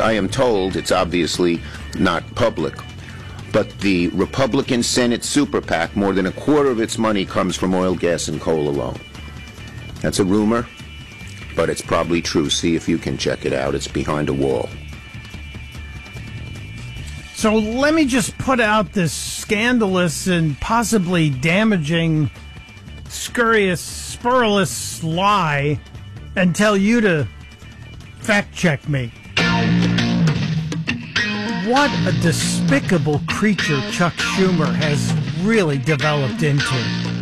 I am told, it's obviously not public, but the Republican Senate super PAC, more than a quarter of its money comes from oil, gas, and coal alone. That's a rumor, but it's probably true. See if you can check it out. It's behind a wall. So let me just put out this scandalous and possibly damaging, scurrilous lie and tell you to fact-check me. What a despicable creature Chuck Schumer has really developed into.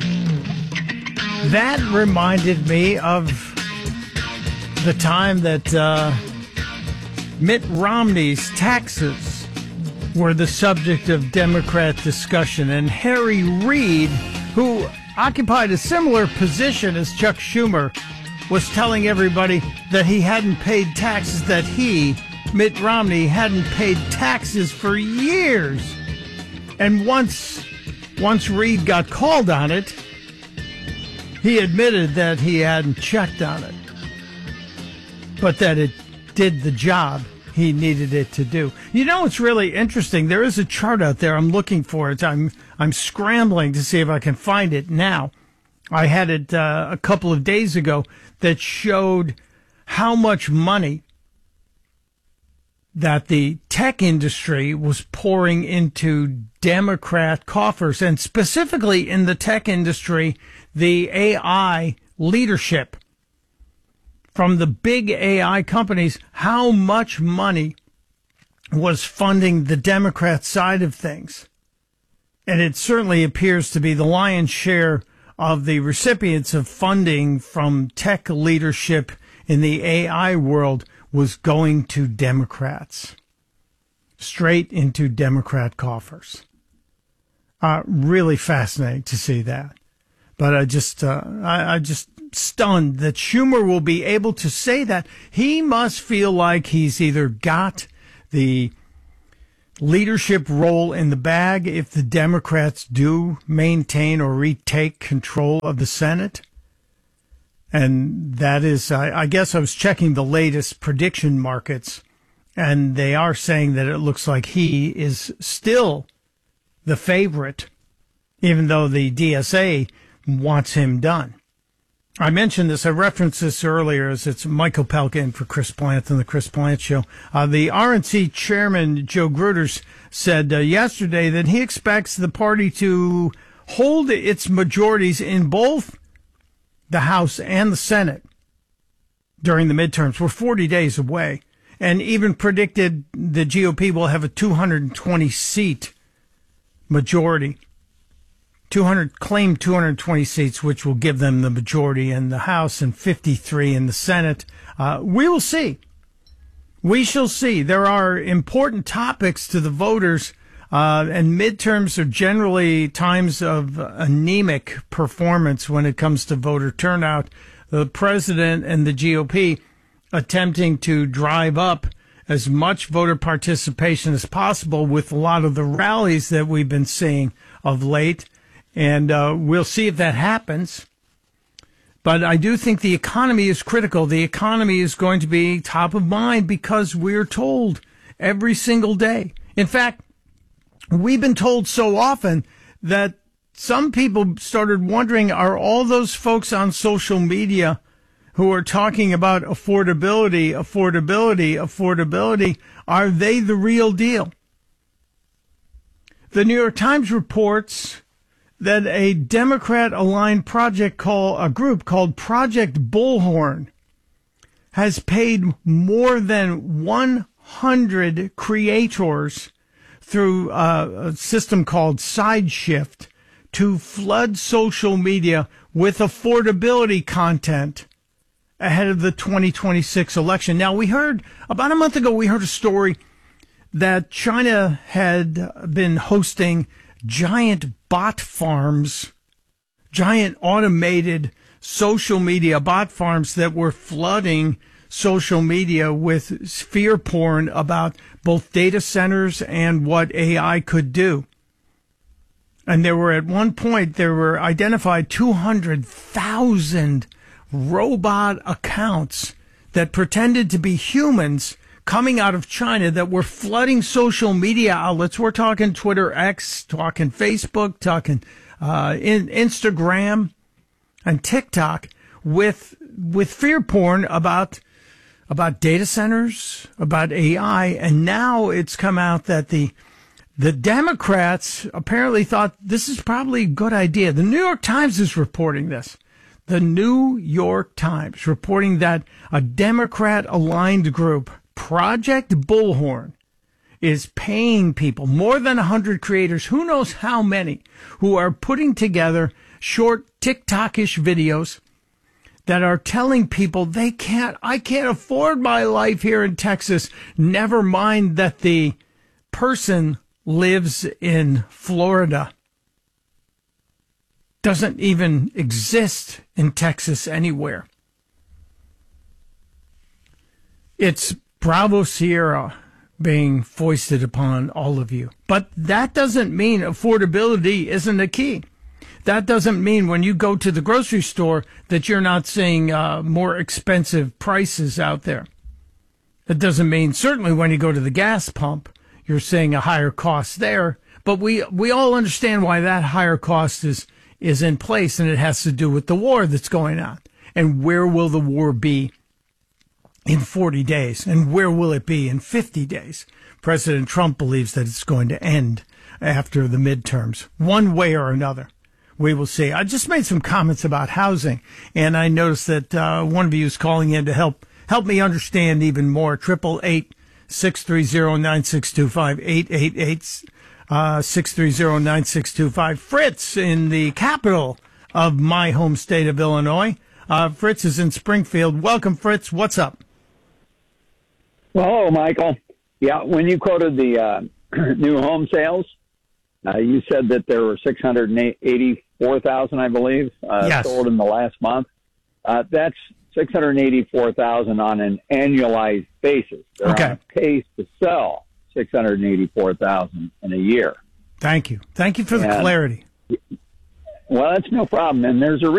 That reminded me of the time that Mitt Romney's taxes were the subject of Democrat discussion, and Harry Reid, who occupied a similar position as Chuck Schumer, was telling everybody that he hadn't paid taxes, that he, Mitt Romney, hadn't paid taxes for years. And once Reid got called on it, he admitted that he hadn't checked on it, but that it did the job he needed it to do. You know, it's really interesting. There is a chart out there. I'm looking for it. I'm scrambling to see if I can find it now. I had it a couple of days ago that showed how much money that the tech industry was pouring into Democrat coffers, and specifically in the tech industry, the AI leadership from the big AI companies, how much money was funding the Democrat side of things. And it certainly appears to be the lion's share of the recipients of funding from tech leadership in the AI world was going to Democrats, straight into Democrat coffers. Really fascinating to see that. But I just stunned that Schumer will be able to say that. He must feel like he's either got the leadership role in the bag if the Democrats do maintain or retake control of the Senate. And that is, I guess I was checking the latest prediction markets, and they are saying that it looks like he is still the favorite, even though the DSA wants him done. I mentioned this, I referenced this earlier, as it's Michael Pelka in for Chris Plant on the Chris Plant Show. The RNC chairman, Joe Gruters, said yesterday that he expects the party to hold its majorities in both the House and the Senate during the midterms. We're 40 days away, and even predicted the GOP will have a 220-seat majority. 220 seats, which will give them the majority in the House and 53 in the Senate. We will see. We shall see. There are important topics to the voters, and midterms are generally times of anemic performance when it comes to voter turnout. The president and the GOP attempting to drive up as much voter participation as possible with a lot of the rallies that we've been seeing of late. And we'll see if that happens. But I do think the economy is critical. The economy is going to be top of mind because we're told every single day. In fact, we've been told so often that some people started wondering, are all those folks on social media who are talking about affordability, are they the real deal? The New York Times reports that a Democrat-aligned a group called Project Bullhorn has paid more than 100 creators through a system called SideShift to flood social media with affordability content ahead of the 2026 election. Now, about a month ago, we heard a story that China had been hosting giant bot farms, giant automated social media bot farms that were flooding social media with fear porn about both data centers and what AI could do. And at one point, there were identified 200,000 robot accounts that pretended to be humans coming out of China that were flooding social media outlets. We're talking Twitter X, talking Facebook, talking Instagram and TikTok with fear porn about data centers, about AI, and now it's come out that the Democrats apparently thought this is probably a good idea. The New York Times is reporting this. The New York Times reporting that a Democrat-aligned group, Project Bullhorn, is paying people, more than 100 creators, who knows how many, who are putting together short TikTok-ish videos that are telling people I can't afford my life here in Texas. Never mind that the person lives in Florida. Doesn't even exist in Texas anywhere. It's Bravo Sierra being foisted upon all of you. But that doesn't mean affordability isn't a key. That doesn't mean when you go to the grocery store that you're not seeing more expensive prices out there. It doesn't mean certainly when you go to the gas pump, you're seeing a higher cost there. But we all understand why that higher cost is in place, and it has to do with the war that's going on. And where will the war be in 40 days? And where will it be in 50 days? President Trump believes that it's going to end after the midterms, one way or another. We will see. I just made some comments about housing, and I noticed that one of you is calling in to help me understand even more. 888-630-9625, 888-630-9625. Fritz in the capital of my home state of Illinois. Fritz is in Springfield. Welcome, Fritz. What's up? Well, hello, Michael. Yeah, when you quoted the new home sales, you said that there were 684,000, I believe, yes, sold in the last month. That's 684,000 on an annualized basis. They're okay. on a pace to sell 684,000 in a year. Thank you. Thank you for the clarity. Well, that's no problem. And there's a